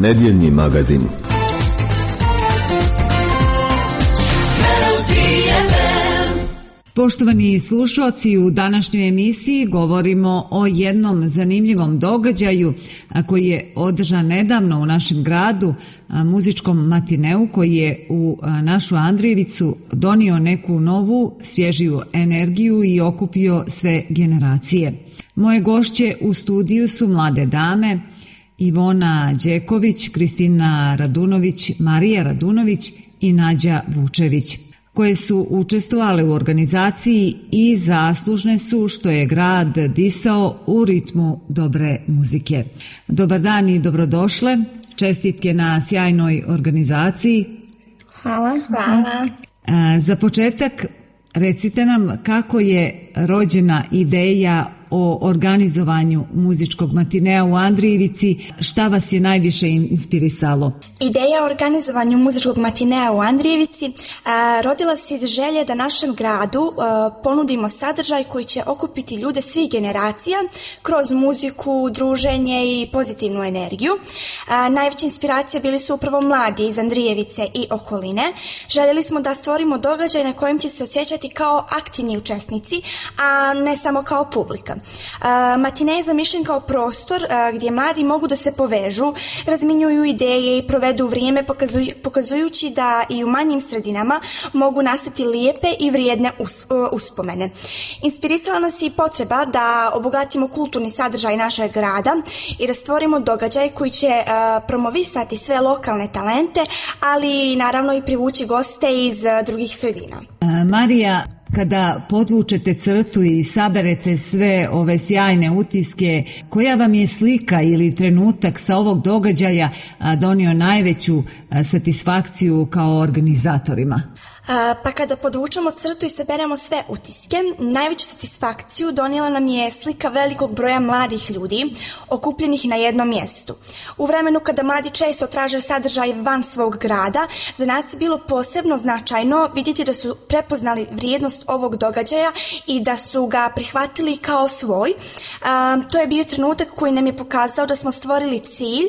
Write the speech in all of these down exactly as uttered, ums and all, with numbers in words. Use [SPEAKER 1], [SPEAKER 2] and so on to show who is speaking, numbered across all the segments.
[SPEAKER 1] Nedjeljni magazin.
[SPEAKER 2] Poštovani slušalci, u današnjoj emisiji govorimo o jednom zanimljivom događaju koji je održan nedavno u našem gradu, muzičkom matineu koji je u našu Andrijevicu donio neku novu, svježiju energiju i okupio sve generacije. Moje gošće u studiju su mlade dame Ivona Đeković, Kristina Radunović, Marija Radunović i Nađa Vučević, koje su učestvovale u organizaciji i zaslužne su što je grad disao u ritmu dobre muzike. Dobar dan i dobrodošle. Čestitke na sjajnoj organizaciji.
[SPEAKER 3] Hvala. Hvala.
[SPEAKER 2] Za početak recite nam kako je rođena ideja o organizovanju muzičkog matinea u Andrijevici, šta vas je najviše inspirisalo?
[SPEAKER 3] Ideja o organizovanju muzičkog matinea u Andrijevici a, rodila se iz želje da našem gradu a, ponudimo sadržaj koji će okupiti ljude svih generacija kroz muziku, druženje i pozitivnu energiju. A, najveća inspiracija bili su upravo mladi iz Andrijevice i okoline. Željeli smo da stvorimo događaj na kojem će se osjećati kao aktivni učesnici, a ne samo kao publika. Uh, matinej je zamišljen kao prostor uh, gdje mladi mogu da se povežu, razminjuju ideje i provedu vrijeme pokazuj, pokazujući da i u manjim sredinama mogu nastati lijepe i vrijedne us, uh, uspomene. Inspirisala nas je i potreba da obogatimo kulturni sadržaj našeg grada i da stvorimo događaj koji će uh, promovisati sve lokalne talente, ali naravno i privući goste iz uh, drugih sredina.
[SPEAKER 2] Uh, Marija, kada podvučete crtu i saberete sve ove sjajne utiske, koja vam je slika ili trenutak sa ovog događaja donio najveću satisfakciju kao organizatorima?
[SPEAKER 3] Pa kada podvučemo crtu i saberemo sve utiske, najveću satisfakciju donijela nam je slika velikog broja mladih ljudi okupljenih na jednom mjestu. U vremenu kada mladi često traže sadržaj van svog grada, za nas je bilo posebno značajno vidjeti da su prepoznali vrijednost ovog događaja i da su ga prihvatili kao svoj. A, to je bio trenutak koji nam je pokazao da smo stvorili cilj,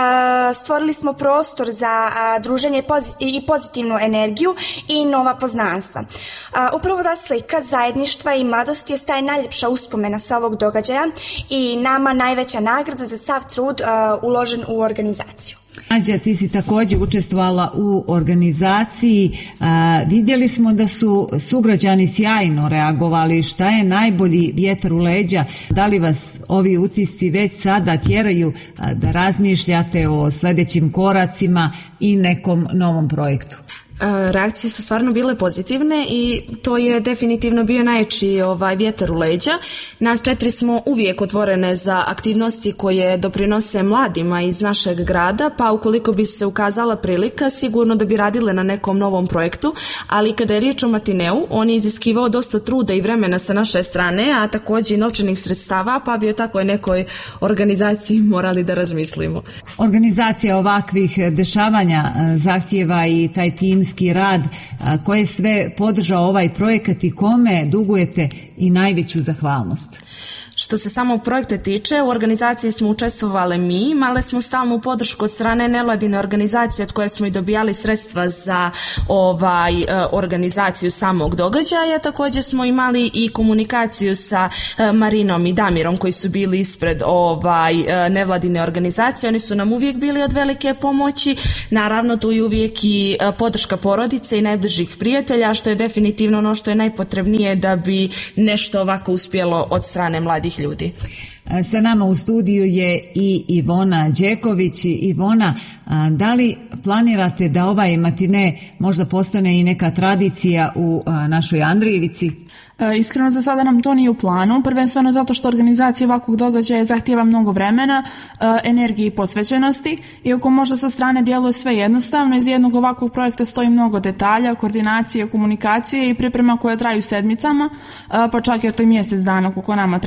[SPEAKER 3] a, stvorili smo prostor za a, druženje pozi- i pozitivnu energiju i nova poznanstva. A, upravo ta slika zajedništva i mladosti ostaje najljepša uspomena sa ovog događaja i nama najveća nagrada za sav trud a, uložen u organizaciju.
[SPEAKER 2] Nađa, ti si također učestvovala u organizaciji. A, vidjeli smo da su sugrađani sjajno reagovali. Šta je najbolji vjetar u leđa? Da li vas ovi utisci već sada tjeraju a, da razmišljate o sljedećim koracima i nekom novom projektu?
[SPEAKER 4] Reakcije su stvarno bile pozitivne i to je definitivno bio najjači ovaj vjetar u leđa. Nas četiri smo uvijek otvorene za aktivnosti koje doprinose mladima iz našeg grada, pa ukoliko bi se ukazala prilika, sigurno da bi radile na nekom novom projektu, ali kada je riječ o matineu, on je iziskivao dosta truda i vremena sa naše strane, a također i novčanih sredstava, pa bi o takvoj nekoj organizaciji morali da razmislimo.
[SPEAKER 2] Organizacija ovakvih dešavanja zahtijeva i taj timski rad. Koje je sve podržao ovaj projekat i kome dugujete i najveću zahvalnost?
[SPEAKER 4] Što se samo projekta tiče, u organizaciji smo učestvovali mi, imali smo stalnu podršku od strane nevladine organizacije od koje smo i dobijali sredstva za ovaj organizaciju samog događaja. Također smo imali i komunikaciju sa Marinom i Damirom koji su bili ispred ovaj nevladine organizacije. Oni su nam uvijek bili od velike pomoći. Naravno, tu je uvijek i podrška porodice i najbližih prijatelja, što je definitivno ono što je najpotrebnije da bi nešto ovako uspjelo od strane mladih ljudi.
[SPEAKER 2] Sa nama u studiju je i Ivona Đeković. Ivona, da li planirate da ovaj matine možda postane i neka tradicija u našoj Andrijevici?
[SPEAKER 5] Iskreno za sada nam to nije u planu, prvenstveno zato što organizacija ovakvog događaja zahtijeva mnogo vremena, energije i posvećenosti. Iako možda sa strane djeluje sve jednostavno, iz jednog ovakvog projekta stoji mnogo detalja, koordinacije, komunikacije i priprema koje traju sedmicama, pa čak i to i mjesec dana koliko nama